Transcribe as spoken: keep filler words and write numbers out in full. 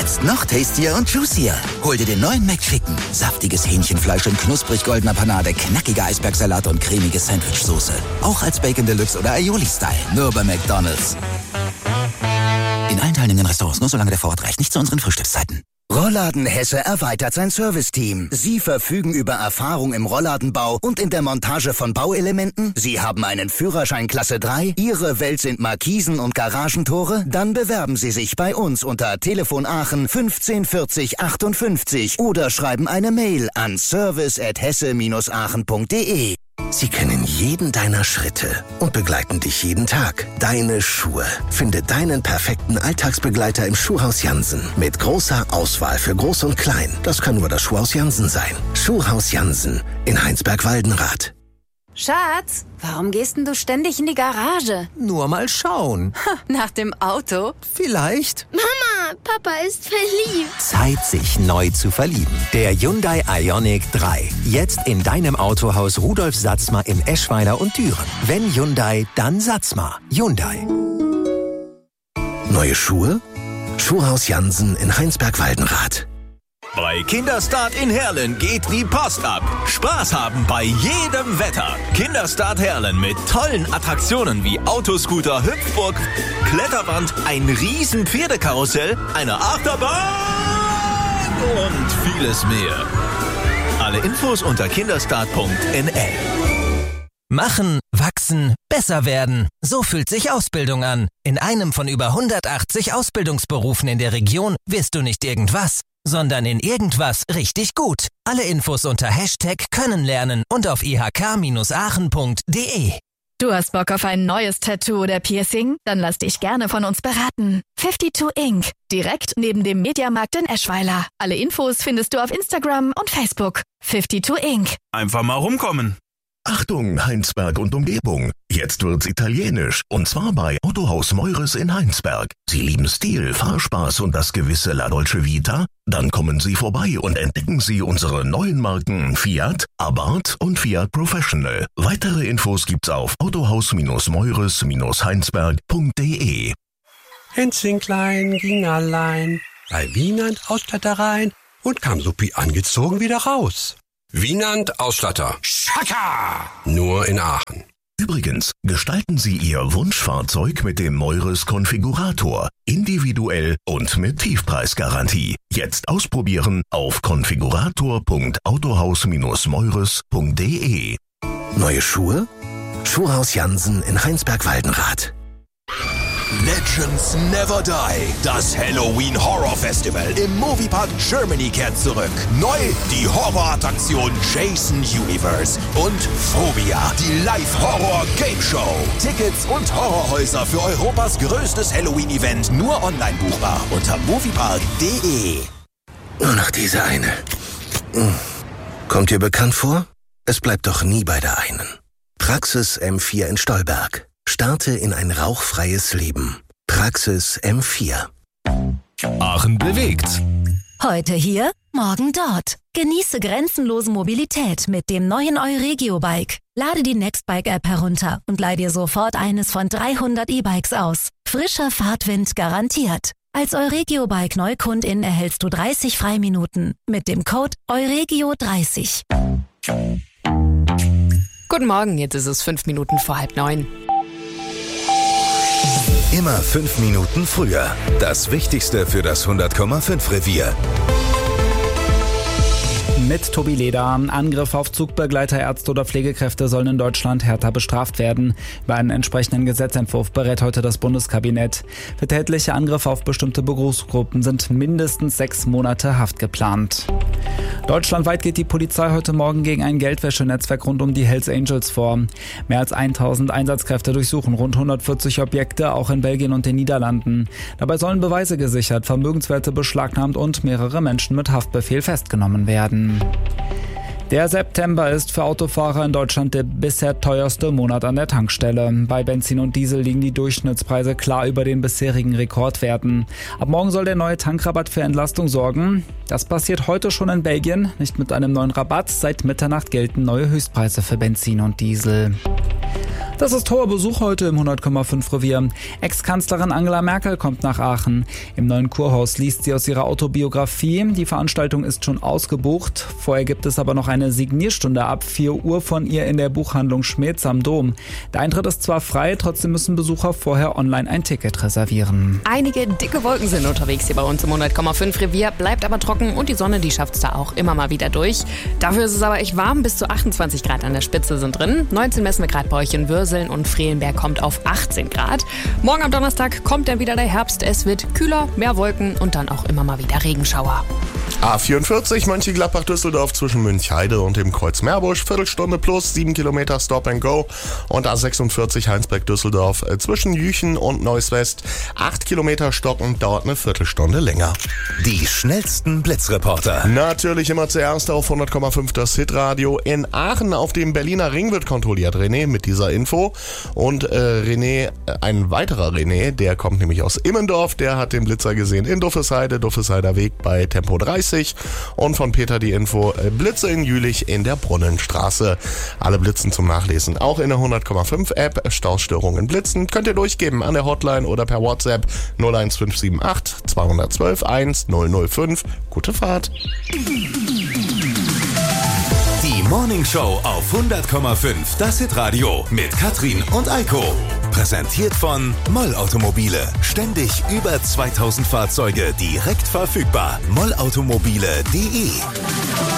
Jetzt noch tastier und juicier. Hol dir den neuen McChicken. Saftiges Hähnchenfleisch in knusprig goldener Panade, knackiger Eisbergsalat und cremige Sandwichsoße. Auch als Bacon Deluxe oder Aioli-Style. Nur bei McDonald's. In allen teilnehmenden Restaurants, nur solange der Vorrat reicht. Nicht zu unseren Frühstückszeiten. Rollladen Hesse erweitert sein Serviceteam. Sie verfügen über Erfahrung im Rollladenbau und in der Montage von Bauelementen. Sie haben einen Führerschein Klasse drei. Ihre Welt sind Markisen und Garagentore. Dann bewerben Sie sich bei uns unter Telefon Aachen fünfzehn vierzig achtundfünfzig oder schreiben eine Mail an service at hesse dash aachen punkt de. Sie kennen jeden deiner Schritte und begleiten dich jeden Tag. Deine Schuhe. Finde deinen perfekten Alltagsbegleiter im Schuhhaus Jansen. Mit großer Auswahl für Groß und Klein. Das kann nur das Schuhhaus Jansen sein. Schuhhaus Jansen in Heinsberg-Waldenrath. Schatz, warum gehst denn du ständig in die Garage? Nur mal schauen. Nach dem Auto? Vielleicht. Mama, Papa ist verliebt. Zeit, sich neu zu verlieben. Der Hyundai Ioniq drei. Jetzt in deinem Autohaus Rudolf Satzma in Eschweiler und Düren. Wenn Hyundai, dann Satzma. Hyundai. Neue Schuhe? Schuhhaus Jansen in Heinsberg-Waldenrath. Bei Kinderstart in Herlen geht die Post ab. Spaß haben bei jedem Wetter. Kinderstart Herlen mit tollen Attraktionen wie Autoscooter, Hüpfburg, Kletterwand, ein riesen Pferdekarussell, eine Achterbahn und vieles mehr. Alle Infos unter kinderstart punkt n l. Machen, wachsen, besser werden. So fühlt sich Ausbildung an. In einem von über hundertachtzig Ausbildungsberufen in der Region wirst du nicht irgendwas, sondern in irgendwas richtig gut. Alle Infos unter Hashtag können lernen und auf i h k dash aachen punkt de. Du hast Bock auf ein neues Tattoo oder Piercing? Dann lass dich gerne von uns beraten. zweiundfünfzig Ink. Direkt neben dem Mediamarkt in Eschweiler. Alle Infos findest du auf Instagram und Facebook. zweiundfünfzig Ink. Einfach mal rumkommen. Achtung, Heinsberg und Umgebung. Jetzt wird's italienisch. Und zwar bei Autohaus Meures in Heinsberg. Sie lieben Stil, Fahrspaß und das gewisse La Dolce Vita? Dann kommen Sie vorbei und entdecken Sie unsere neuen Marken Fiat, Abarth und Fiat Professional. Weitere Infos gibt's auf autohaus-meures heinsberg punkt de. Hänschen ging allein bei Wienand Ausstatter rein und kam supi angezogen wieder raus. Wienand Ausstatter. Schaka! Nur in Aachen. Übrigens, gestalten Sie Ihr Wunschfahrzeug mit dem Meures Konfigurator. Individuell und mit Tiefpreisgarantie. Jetzt ausprobieren auf konfigurator punkt autohaus-meures punkt de. Neue Schuhe? Schuhhaus Jansen in Heinsberg-Waldenrath. Legends Never Die. Das Halloween Horror Festival im Moviepark Germany kehrt zurück. Neu die Horrorattraktion Jason Universe und Phobia, die Live-Horror-Game-Show. Tickets und Horrorhäuser für Europas größtes Halloween-Event nur online buchbar unter moviepark punkt de. Nur noch diese eine. Kommt dir bekannt vor? Es bleibt doch nie bei der einen. Praxis M vier in Stolberg. Starte in ein rauchfreies Leben. Praxis M vier. Aachen bewegt. Heute hier, morgen dort. Genieße grenzenlose Mobilität mit dem neuen Euregio-Bike. Lade die Nextbike-App herunter und leih dir sofort eines von dreihundert E-Bikes aus. Frischer Fahrtwind garantiert. Als Euregio-Bike-Neukundin erhältst du dreißig Freiminuten mit dem Code Euregio dreißig. Guten Morgen, jetzt ist es fünf Minuten vor halb neun. Immer fünf Minuten früher. Das Wichtigste für das hundert Komma fünf Revier. Mit Tobi Leder. Angriff auf Zugbegleiter, Ärzte oder Pflegekräfte sollen in Deutschland härter bestraft werden. Über einen entsprechenden Gesetzentwurf berät heute das Bundeskabinett. Für tätliche Angriffe auf bestimmte Berufsgruppen sind mindestens sechs Monate Haft geplant. Deutschlandweit geht die Polizei heute Morgen gegen ein Geldwäschenetzwerk rund um die Hells Angels vor. Mehr als tausend Einsatzkräfte durchsuchen rund hundertvierzig Objekte, auch in Belgien und den Niederlanden. Dabei sollen Beweise gesichert, Vermögenswerte beschlagnahmt und mehrere Menschen mit Haftbefehl festgenommen werden. Der September ist für Autofahrer in Deutschland der bisher teuerste Monat an der Tankstelle. Bei Benzin und Diesel liegen die Durchschnittspreise klar über den bisherigen Rekordwerten. Ab morgen soll der neue Tankrabatt für Entlastung sorgen. Das passiert heute schon in Belgien, nicht mit einem neuen Rabatt. Seit Mitternacht gelten neue Höchstpreise für Benzin und Diesel. Das ist hoher Besuch heute im hundert Komma fünf Revier. Ex-Kanzlerin Angela Merkel kommt nach Aachen. Im Neuen Kurhaus liest sie aus ihrer Autobiografie. Die Veranstaltung ist schon ausgebucht. Vorher gibt es aber noch eine Signierstunde ab vier Uhr von ihr in der Buchhandlung Schmetz am Dom. Der Eintritt ist zwar frei, trotzdem müssen Besucher vorher online ein Ticket reservieren. Einige dicke Wolken sind unterwegs hier bei uns im hundert Komma fünf Revier. Bleibt aber trocken und die Sonne, die schafft es da auch immer mal wieder durch. Dafür ist es aber echt warm. Bis zu achtundzwanzig Grad an der Spitze sind drin. neunzehn messen wir gerade bei euch in Würseln und Frelenberg kommt auf achtzehn Grad. Morgen am Donnerstag kommt dann wieder der Herbst. Es wird kühler, mehr Wolken und dann auch immer mal wieder Regenschauer. A vierundvierzig Mönchengladbach-Düsseldorf zwischen Münchheide und dem Kreuz Meerbusch, Viertelstunde plus, sieben Kilometer Stop and Go. Und A sechsundvierzig Heinsberg-Düsseldorf zwischen Jüchen und Neuss West, acht Kilometer stockend, dauert eine Viertelstunde länger. Die schnellsten Blitzreporter. Natürlich immer zuerst auf hundert Komma fünf das Hitradio. In Aachen auf dem Berliner Ring wird kontrolliert, René, mit dieser Info. Und äh, René, ein weiterer René, der kommt nämlich aus Immendorf, der hat den Blitzer gesehen in Duffesheide, Duffesheider Weg bei Tempo dreißig. Und von Peter die Info, äh, Blitze in Jülich in der Brunnenstraße. Alle Blitzen zum Nachlesen, auch in der hundert Komma fünf App. Staustörungen blitzen könnt ihr durchgeben an der Hotline oder per WhatsApp null eins fünf sieben acht zwei eins zwei eins null null fünf. Gute Fahrt. Die Morning Show auf hundert Komma fünf, das Hitradio mit Katrin und Eiko. Präsentiert von Moll Automobile. Ständig über zweitausend Fahrzeuge direkt verfügbar. moll automobile punkt de